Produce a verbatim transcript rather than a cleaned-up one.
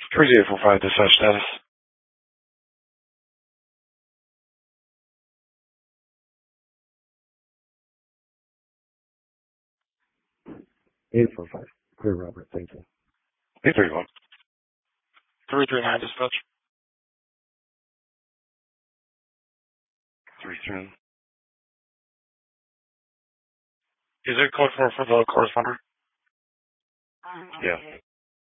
three zero four five, dispatch status. eight four five. Clear, Robert. Thank you. eight three one. three three nine, dispatch. three three. Is it code four for the corresponder? Yeah.